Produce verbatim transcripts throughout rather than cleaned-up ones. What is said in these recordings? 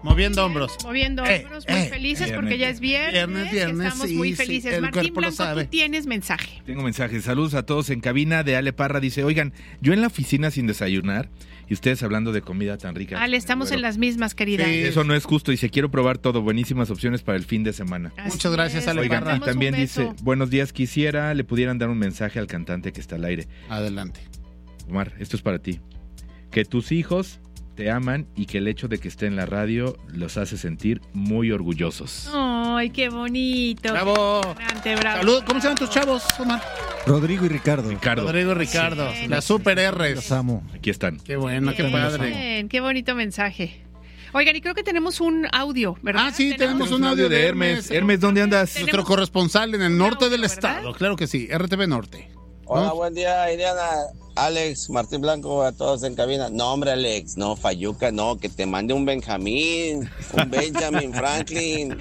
Moviendo hombros. Moviendo eh, hombros, muy eh, felices viernes, porque ya es viernes. Viernes, viernes, Estamos sí, muy sí, felices. el Martín cuerpo lo Blanco, sabe. tú tienes mensaje. Tengo mensajes. Saludos a todos en cabina de Ale Parra. Dice, oigan, yo en la oficina sin desayunar y ustedes hablando de comida tan rica. Ale, estamos Bueno, en las mismas, querida. Sí. eso no es justo. Dice, quiero probar todo. Buenísimas opciones para el fin de semana. Así Muchas gracias, es. Ale Oigan, Parra. y también Un beso. dice, buenos días, quisiera le pudieran dar un mensaje al cantante que está al aire. Adelante. Omar, esto es para ti. Que tus hijos te aman y que el hecho de que esté en la radio los hace sentir muy orgullosos. Ay, qué bonito. Bravo. Qué emocionante, bravo. Salud. ¿Cómo se llaman tus chavos, Omar? Rodrigo y Ricardo. Ricardo, Rodrigo y Ricardo. Sí. Las super Los R's. amo. aquí están. Qué bueno, qué Bien, padre. qué bonito mensaje. Oigan, y creo que tenemos un audio, ¿verdad? Ah, sí, tenemos un audio de Hermes. Hermes, ¿dónde andas? Tenemos- Nuestro corresponsal en el norte audio, del ¿verdad? estado. Claro que sí, R T V Norte. Hola, ¿No? buen día, Iriana, Alex, Martín Blanco, a todos en cabina. No, hombre, Alex, no, Fayuca, no, que te mande un Benjamín, un Benjamin Franklin.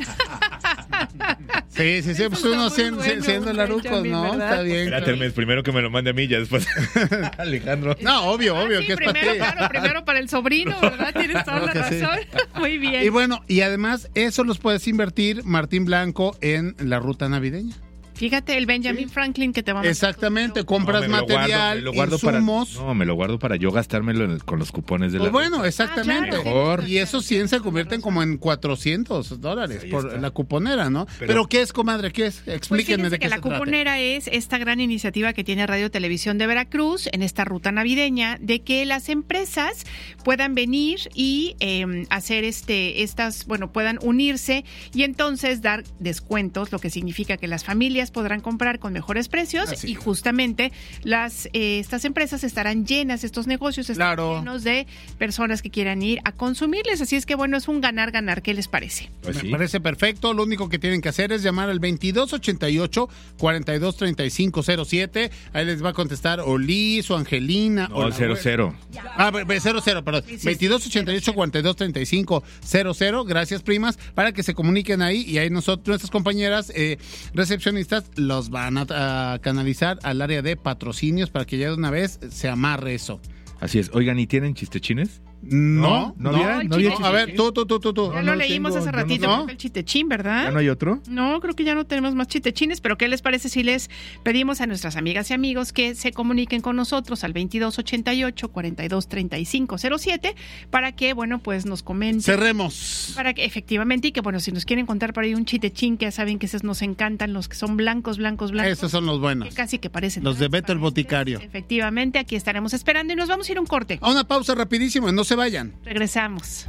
Sí, sí, sí, pues Eso uno está muy siendo, bueno, siendo larucos, Benjamin, ¿no? ¿verdad? Está bien. Espérate, Hermes, primero que me lo mande a mí, ya después Alejandro. No, obvio, Ah, obvio, sí, que es para primero, ti. claro, primero para el sobrino, ¿verdad? Tienes toda Claro la que sí. razón. Muy bien. Y bueno, y además eso los puedes invertir, Martín Blanco, en la ruta navideña. Fíjate, el Benjamin Franklin que te vamos Exactamente, a compras No, me lo guardo, material, me lo guardo para, insumos. no, me lo guardo para yo gastármelo en el- con los cupones de la Pues bueno, exactamente. Ah, claro. Mejor. Y esos cien se convierten como en cuatrocientos dólares Ahí por está. la cuponera, ¿no? Pero, Pero- ¿qué es, comadre? ¿Qué es? Pues Explíquenme fíjense de qué que la se trata. cuponera es esta gran iniciativa que tiene Radio Televisión de Veracruz en esta ruta navideña de que las empresas puedan venir y eh, hacer este estas, bueno, puedan unirse y entonces dar descuentos, lo que significa que las familias podrán comprar con mejores precios Así. y justamente las eh, estas empresas estarán llenas, estos negocios están Claro. llenos de personas que quieran ir a consumirles, así es que bueno, es un ganar-ganar, ¿qué les parece? Pues Me sí. parece perfecto. Lo único que tienen que hacer es llamar al veintidós ochenta y ocho, cuarenta y dos treinta y cinco cero siete. Ahí les va a contestar o Liz o Angelina. o No, la cero, abuela. cero. Ah, cero cero, perdón. Sí, sí, veintidós ochenta y ocho, cuarenta y dos treinta y cinco cero cero. Gracias, primas, para que se comuniquen ahí y ahí nosotros, nuestras compañeras eh, recepcionistas, los van a, a canalizar al área de patrocinios para que ya de una vez se amarre eso. Así es. Oigan, ¿y tienen chistechines? No, no, no, había, no había no, a ver, tú, tú, tú, tú, tú. Ya no lo lo leímos tengo, hace yo no ratito, sé. creo que el chistechín, ¿verdad? ¿Ya no hay otro? No, creo que ya no tenemos más chistechines, pero ¿qué les parece si les pedimos a nuestras amigas y amigos que se comuniquen con nosotros al veintidós ochenta y ocho, cuarenta y dos treinta y cinco cero siete para que, bueno, pues nos comenten? Cerremos. Para que efectivamente, y que bueno, si nos quieren contar por ahí un chistechín, que ya saben que esos nos encantan, los que son blancos, blancos, blancos. Esos son los que buenos. casi que parecen Los de Beto el transparentes. Boticario. Efectivamente, aquí estaremos esperando y nos vamos a ir a un corte. A una pausa rapidísimo, no se vayan. Regresamos.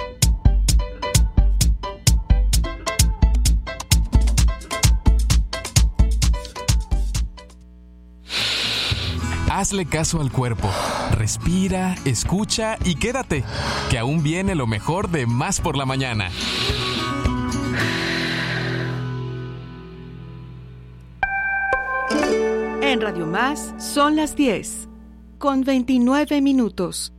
Hazle caso al cuerpo. Respira, escucha y quédate, que aún viene lo mejor de Más por la Mañana. En Radio Más son las diez, con veintinueve minutos.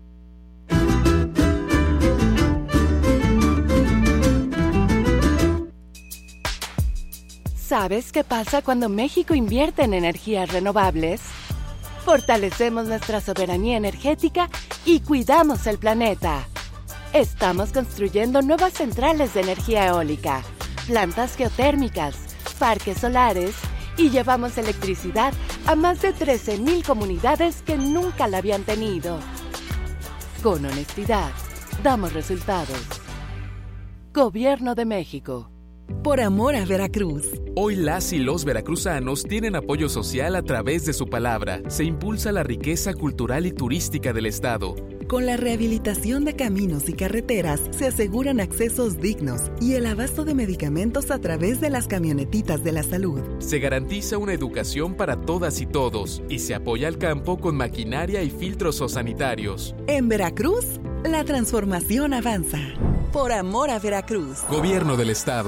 ¿Sabes qué pasa cuando México invierte en energías renovables? Fortalecemos nuestra soberanía energética y cuidamos el planeta. Estamos construyendo nuevas centrales de energía eólica, plantas geotérmicas, parques solares y llevamos electricidad a más de trece mil comunidades que nunca la habían tenido. Con honestidad, damos resultados. Gobierno de México. Por amor a Veracruz. Hoy las y los veracruzanos tienen apoyo social a través de su palabra. Se impulsa la riqueza cultural y turística del estado. Con la rehabilitación de caminos y carreteras se aseguran accesos dignos y el abasto de medicamentos a través de las camionetitas de la salud. Se garantiza una educación para todas y todos y se apoya al campo con maquinaria y filtros sanitarios. En Veracruz, la transformación avanza. Por amor a Veracruz. Gobierno del estado.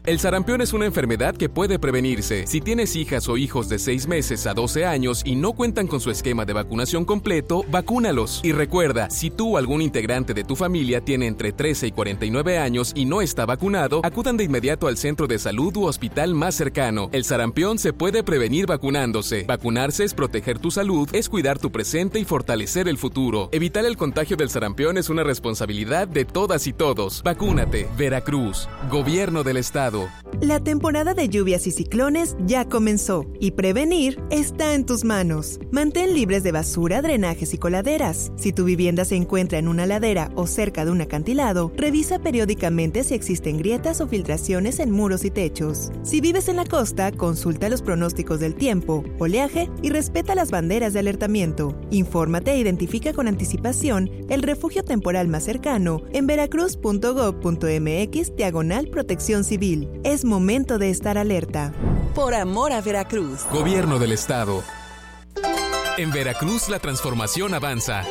El sarampión es una enfermedad que puede prevenirse. Si tienes hijas o hijos de seis meses a doce años y no cuentan con su esquema de vacunación completo, vacúnalos. Y recuerda, si tú o algún integrante de tu familia tiene entre trece y cuarenta y nueve años y no está vacunado, acudan de inmediato al centro de salud u hospital más cercano. El sarampión se puede prevenir vacunándose. Vacunarse es proteger tu salud, es cuidar tu presente y fortalecer el futuro. Evitar el contagio del sarampión es una responsabilidad de todas y todos. Vacúnate. Veracruz. Gobierno del Estado. La temporada de lluvias y ciclones ya comenzó y prevenir está en tus manos. Mantén libres de basura, drenajes y coladeras. Si tu vivienda se encuentra en una ladera o cerca de un acantilado, revisa periódicamente si existen grietas o filtraciones en muros y techos. Si vives en la costa, consulta los pronósticos del tiempo, oleaje y respeta las banderas de alertamiento. Infórmate e identifica con anticipación el refugio temporal más cercano en veracruz punto gob punto mx diagonal protección civil. Es momento de estar alerta. Por amor a Veracruz. Gobierno del Estado. En Veracruz la transformación avanza.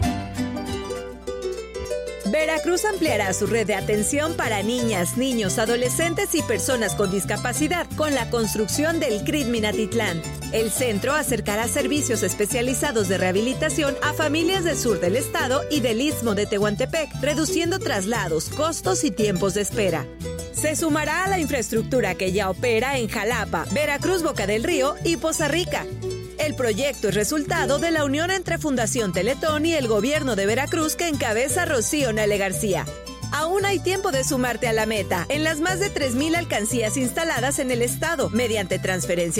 Veracruz ampliará su red de atención para niñas, niños, adolescentes y personas con discapacidad con la construcción del C R I D Minatitlán. El centro acercará servicios especializados de rehabilitación a familias del sur del estado y del Istmo de Tehuantepec, reduciendo traslados, costos y tiempos de espera. Se sumará a la infraestructura que ya opera en Jalapa, Veracruz, Boca del Río y Poza Rica. El proyecto es resultado de la unión entre Fundación Teletón y el gobierno de Veracruz que encabeza Rocío Nale García. Aún hay tiempo de sumarte a la meta en las más de tres mil alcancías instaladas en el estado mediante transferencia